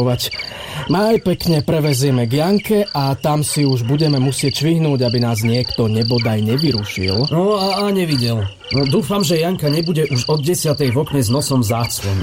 Maj pekne prevezieme k Janke a tam si už budeme musieť švihnúť, aby nás niekto nebodaj nevyrušil. No a nevidel. No, dúfam, že Janka nebude už od 10:00 v okne s nosom záclon.